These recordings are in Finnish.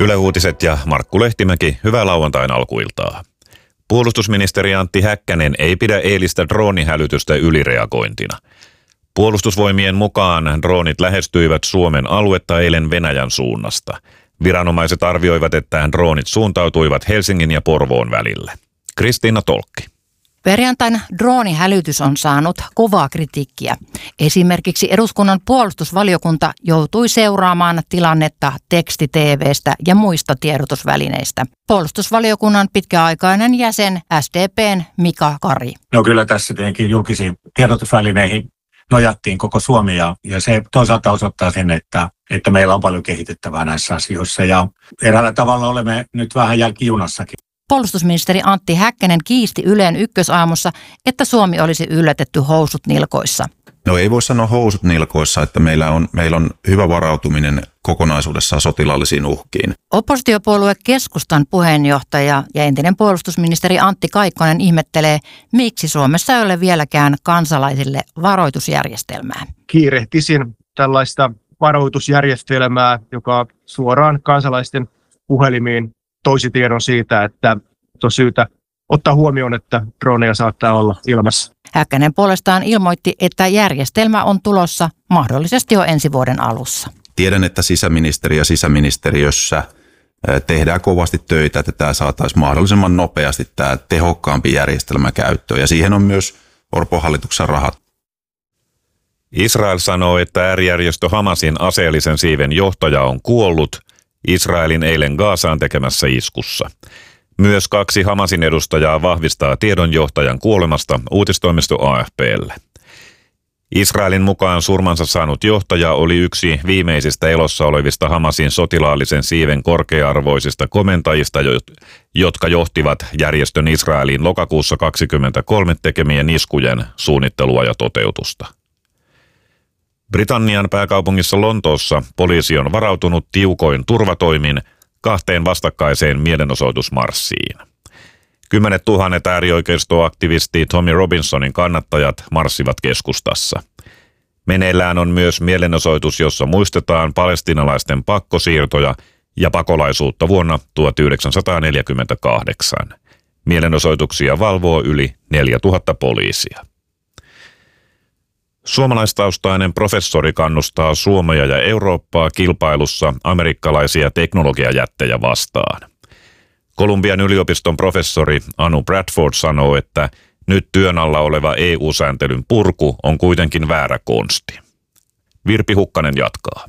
Yle Uutiset ja Markku Lehtimäki, hyvää lauantain alkuiltaa. Puolustusministeri Antti Häkkänen ei pidä eilistä droonihälytystä ylireagointina. Puolustusvoimien mukaan droonit lähestyivät Suomen aluetta eilen Venäjän suunnasta. Viranomaiset arvioivat, että droonit suuntautuivat Helsingin ja Porvoon välille. Kristiina Tolkki. Perjantain droonihälytys on saanut kovaa kritiikkiä. Esimerkiksi eduskunnan puolustusvaliokunta joutui seuraamaan tilannetta teksti-TV:stä ja muista tiedotusvälineistä. Puolustusvaliokunnan pitkäaikainen jäsen SDP:n Mika Kari. No kyllä tässä tietenkin julkisiin tiedotusvälineihin nojattiin koko Suomi ja se toisaalta osoittaa sen, että meillä on paljon kehitettävää näissä asioissa ja eräällä tavalla olemme nyt vähän jälkijunassakin. Puolustusministeri Antti Häkkänen kiisti Ylen Ykkösaamussa, että Suomi olisi yllätetty housut nilkoissa. No ei voi sanoa housut nilkoissa, että meillä on hyvä varautuminen kokonaisuudessaan sotilaallisiin uhkiin. Oppositiopuolue Keskustan puheenjohtaja ja entinen puolustusministeri Antti Kaikkonen ihmettelee, miksi Suomessa ei ole vieläkään kansalaisille varoitusjärjestelmää. Kiirehtisin tällaista varoitusjärjestelmää, joka suoraan kansalaisten puhelimiin toisi tiedon siitä, että on syytä ottaa huomioon, että droneja saattaa olla ilmassa. Häkkänen puolestaan ilmoitti, että järjestelmä on tulossa mahdollisesti jo ensi vuoden alussa. Tiedän, että sisäministeri ja sisäministeriössä tehdään kovasti töitä, että tämä saataisiin mahdollisimman nopeasti tämä tehokkaampi järjestelmä käyttöön. Ja siihen on myös Orpon hallituksen rahat. Israel sanoo, että äärijärjestö Hamasin aseellisen siiven johtaja on kuollut Israelin eilen Gazaan tekemässä iskussa. Myös 2 Hamasin edustajaa vahvistaa tiedonjohtajan kuolemasta uutistoimisto AFP:lle. Israelin mukaan surmansa saanut johtaja oli yksi viimeisistä elossa olevista Hamasin sotilaallisen siiven korkea-arvoisista komentajista, jotka johtivat järjestön Israeliin lokakuussa 2023 tekemien iskujen suunnittelua ja toteutusta. Britannian pääkaupungissa Lontoossa poliisi on varautunut tiukoin turvatoimin 2 vastakkaiseen mielenosoitusmarssiin. 10 000 äärioikeistoaktivisti Tommy Robinsonin kannattajat marssivat keskustassa. Meneillään on myös mielenosoitus, jossa muistetaan palestiinalaisten pakkosiirtoja ja pakolaisuutta vuonna 1948. Mielenosoituksia valvoo yli 4000 poliisia. Suomalaistaustainen professori kannustaa Suomea ja Eurooppaa kilpailussa amerikkalaisia teknologiajättejä vastaan. Kolumbian yliopiston professori Anu Bradford sanoo, että nyt työn alla oleva EU-sääntelyn purku on kuitenkin väärä konsti. Virpi Hukkanen jatkaa.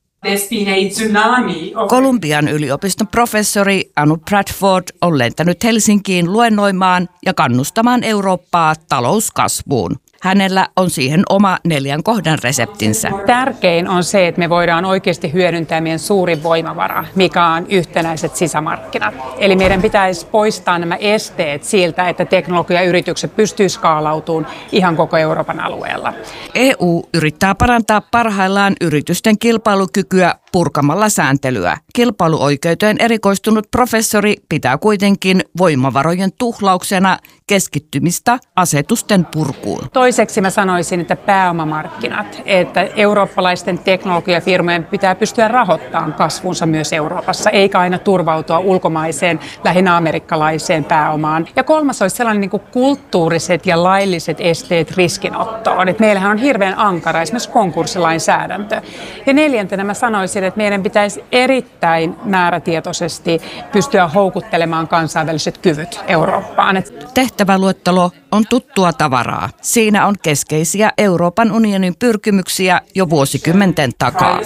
Kolumbian yliopiston professori Anu Bradford on lentänyt Helsinkiin luennoimaan ja kannustamaan Eurooppaa talouskasvuun. Hänellä on siihen oma 4 kohdan reseptinsä. Tärkein on se, että me voidaan oikeasti hyödyntää meidän suurin voimavara, mikä on yhtenäiset sisämarkkinat. Eli meidän pitäisi poistaa nämä esteet siltä, että teknologiayritykset pystyy skaalautumaan ihan koko Euroopan alueella. EU yrittää parantaa parhaillaan yritysten kilpailukykyä purkamalla sääntelyä. Kilpailuoikeuteen erikoistunut professori pitää kuitenkin voimavarojen tuhlauksena keskittymistä asetusten purkuun. Toiseksi mä sanoisin, että pääomamarkkinat, että eurooppalaisten teknologiafirmojen pitää pystyä rahoittamaan kasvunsa myös Euroopassa, eikä aina turvautua ulkomaiseen, lähinnä amerikkalaiseen pääomaan. Ja kolmas olisi sellainen niin kuin kulttuuriset ja lailliset esteet riskinottoon. Että meillähän on hirveän ankara esimerkiksi konkurssilainsäädäntö. Ja 4. mä sanoisin, että meidän pitäisi erittäin määrätietoisesti pystyä houkuttelemaan kansainväliset kyvyt Eurooppaan. Tehtäväluettelo on tuttua tavaraa. Siinä on keskeisiä Euroopan unionin pyrkimyksiä jo vuosikymmenten takaa.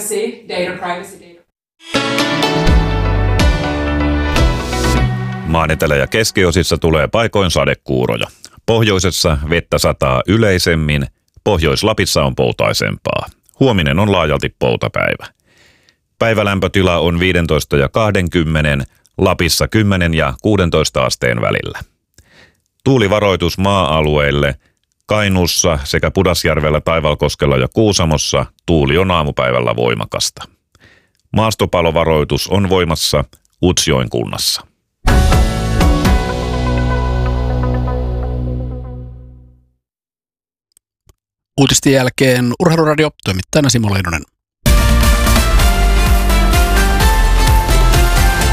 Maan etelä- ja keskiosissa tulee paikoin sadekuuroja. Pohjoisessa vettä sataa yleisemmin, Pohjois-Lapissa on poutaisempaa. Huominen on laajalti poutapäivä. Päivälämpötila on 15 ja 20, Lapissa 10 ja 16 asteen välillä. Tuulivaroitus maa-alueille. Kainuussa sekä Pudasjärvellä, Taivalkoskella ja Kuusamossa tuuli on aamupäivällä voimakasta. Maastopalovaroitus on voimassa Utsjoen kunnassa. Uutisten jälkeen Urheiluradio, toimittajana Simo Leinonen.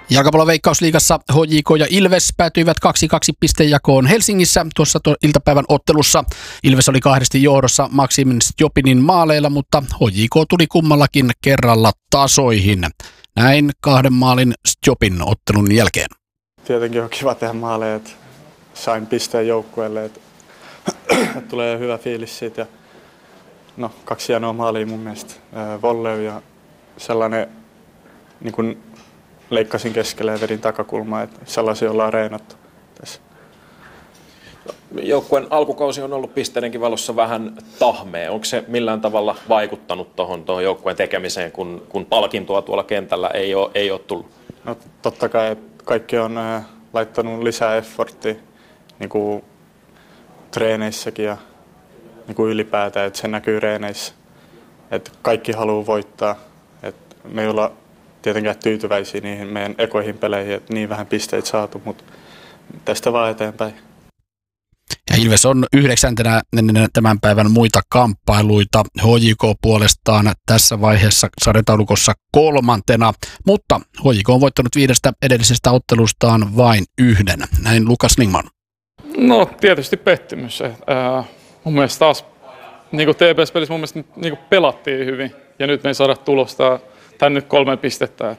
Jalkapallon Veikkausliigassa HJK ja Ilves päätyivät 2-2 pistejakoon Helsingissä tuossa iltapäivän ottelussa. Ilves oli 2 johdossa Maximin Stjopinin maaleilla, mutta HJK tuli kummallakin kerralla tasoihin. Näin 2 maalin Stjopin ottelun jälkeen. Tietenkin on kiva tehdä maaleja, että sain pisteen joukkueelle, että tulee hyvä fiilis siitä. Ja 2 hienoa maalia mun mielestä. Volley ja sellainen, niin kuin leikkasin keskelle ja vedin takakulmaa, että sellaisia ollaan reenattu tässä. Joukkueen alkukausi on ollut pisteidenkin valossa vähän tahmea. Onko se millään tavalla vaikuttanut tuohon joukkueen tekemiseen, kun palkintoa tuolla kentällä ei ole tullut? No totta kai kaikki on laittanut lisää efforttia niin kuin treeneissäkin ja niin kuin ylipäätään, että se näkyy treeneissä. Että kaikki haluaa voittaa. Että me ei olla tietenkään tyytyväisiä niihin meidän ekoihin peleihin, että niin vähän pisteitä saatu, mutta tästä vaan eteenpäin. Ja Ilves on 9. tämän päivän muita kamppailuita. HJK puolestaan tässä vaiheessa sarjataulukossa 3. mutta HJK on voittanut 5 edellisestä ottelustaan vain 1. Näin Lukas Lingman. No tietysti pettymys. Mun mielestä taas niin kuin TPS-pelissä mun mielestä niin kuin pelattiin hyvin ja nyt me ei saada tulosta tänne nyt 3 pistettä.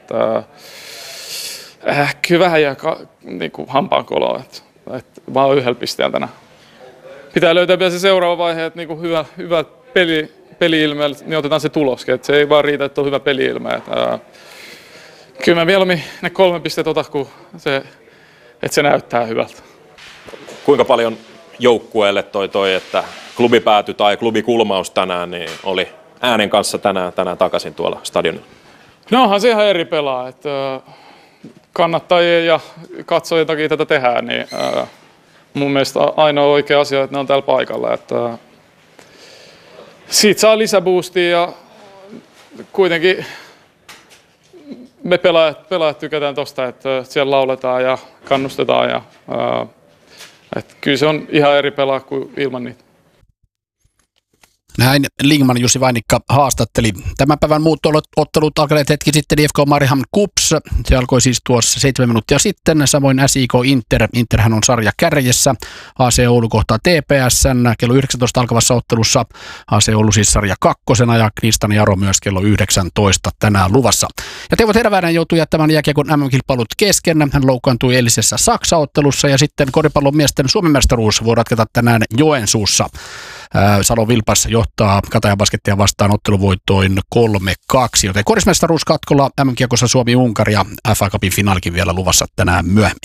Kyllä vähän jää niin hampaankoloa, että vaan 1 pisteellä tänään. Pitää löytää vielä se seuraava vaihe, että niin hyvä peli-ilme, niin otetaan se tuloskin. Että se ei vaan riitä, että on hyvä peli-ilme. Kyllä mä mieluummin ne 3 pistettä otan, kun että se näyttää hyvältä. Kuinka paljon joukkueelle toi, että klubipääty tai klubikulmaus tänään niin oli äänen kanssa tänään takaisin tuolla stadionilla? No onhan se ihan eri pelaa, että kannattajien ja katsojien takia tätä tehdään, niin mun mielestä ainoa oikea asia, että ne on täällä paikalla. Että siitä saa lisäboostia ja kuitenkin me pelaajat tykätään tosta, että siellä lauletaan ja kannustetaan. Ja, että kyllä se on ihan eri pelaa kuin ilman niitä. Näin Lingman Jussi Vainikka haastatteli. Tämän päivän muut ottelut alkaneet hetki sitten IFK Mariehamn KuPS. Se alkoi siis tuossa 7 minuuttia sitten. Samoin SIK Inter. Interhän on sarja kärjessä. AC Oulu kohtaa TPS:n kello 19 alkavassa ottelussa. AC Oulu siis sarja 2. ja Kristan Jaro myös kello 19 tänään luvassa. Ja Teuvo Terväinen joutui jättämään jääkiekon MM-kilpailut kesken. Hän loukkaantui eilisessä Saksa-ottelussa ja sitten koripallon miesten Suomen mestaruus voi ratketa tänään Joensuussa. Salo Vilpas johtaa Katajan Baskettia vastaan otteluvoittoin 3-2, joten korismestaruus katkolla MM-kiekossa Suomi-Unkari ja FA Cupin finaalikin vielä luvassa tänään myöhemmin.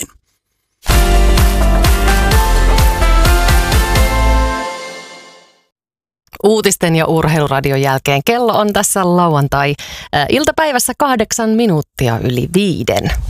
Uutisten ja urheiluradion jälkeen kello on tässä lauantai iltapäivässä 8 minuuttia yli 5.